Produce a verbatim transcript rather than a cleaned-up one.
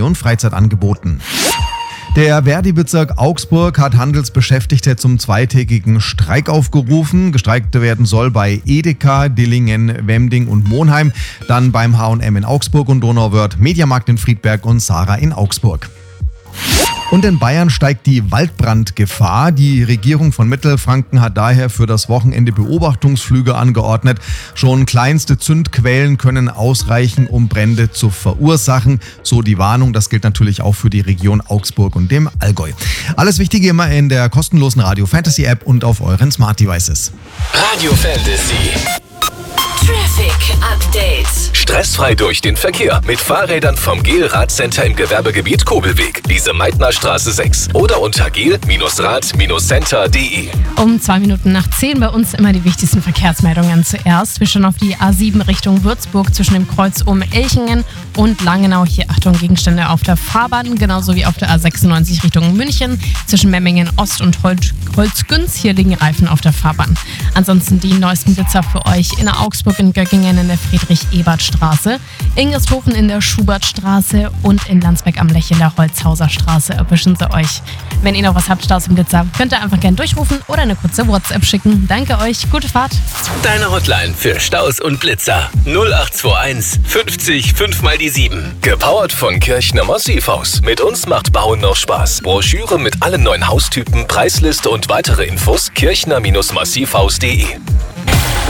und Freizeit angeboten. Der Verdi-Bezirk Augsburg hat Handelsbeschäftigte zum zweitägigen Streik aufgerufen. Gestreikt werden soll bei Edeka, Dillingen, Wemding und Monheim, dann beim H und M in Augsburg und Donauwörth, Mediamarkt in Friedberg und Sarah in Augsburg. Und in Bayern steigt die Waldbrandgefahr. Die Regierung von Mittelfranken hat daher für das Wochenende Beobachtungsflüge angeordnet. Schon kleinste Zündquellen können ausreichen, um Brände zu verursachen. So die Warnung. Das gilt natürlich auch für die Region Augsburg und dem Allgäu. Alles Wichtige immer in der kostenlosen Radio Fantasy App und auf euren Smart Devices. Radio Fantasy. Traffic Update. Stressfrei durch den Verkehr mit Fahrrädern vom Gel Radcenter im Gewerbegebiet Kobelweg, Lise Meitner Straße sechs oder unter gel Rad Center punkt de. Um zwei Minuten nach zehn bei uns immer die wichtigsten Verkehrsmeldungen zuerst. Wir schauen auf die A sieben Richtung Würzburg zwischen dem Kreuz um Elchingen und Langenau. Hier Achtung, Gegenstände auf der Fahrbahn, genauso wie auf der A sechsundneunzig Richtung München zwischen Memmingen Ost und Holz- Holzgünz. Hier liegen Reifen auf der Fahrbahn. Ansonsten die neuesten Blitzer für euch in Augsburg, in Göggingen in der Friedrich-Ebert-Straße, Ingershofen in der Schubertstraße und in Landsberg am Lech in der Holzhauser Straße. Erwischen Sie euch. Wenn ihr noch was habt, Staus im Blitzer, könnt ihr einfach gerne durchrufen oder eine kurze WhatsApp schicken. Danke euch, gute Fahrt. Deine Hotline für Staus und Blitzer null acht zwei eins fünfzig fünf mal die sieben. Gepowert von Kirchner Massivhaus. Mit uns macht Bauen noch Spaß. Broschüre mit allen neuen Haustypen, Preisliste und weitere Infos kirchner Massivhaus punkt de.